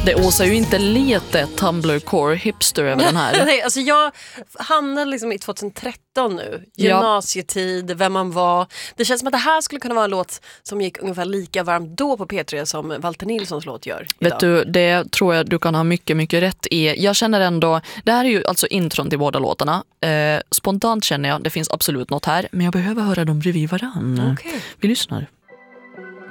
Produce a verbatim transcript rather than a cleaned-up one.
Det åsar ju inte lite Tumblr-core hipster över den här. Nej, alltså jag hamnade liksom i tjugohundratretton nu. Gymnasietid, vem man var. Det känns som att det här skulle kunna vara en låt som gick ungefär lika varmt då på P tre som Walter Nilssons låt gör idag. Vet du, det tror jag du kan ha mycket, mycket rätt i. Jag känner ändå, det här är ju alltså intron till båda låtarna. Eh, spontant känner jag, det finns absolut något här, men jag behöver höra dem bredvid varann. Okay. Vi lyssnar.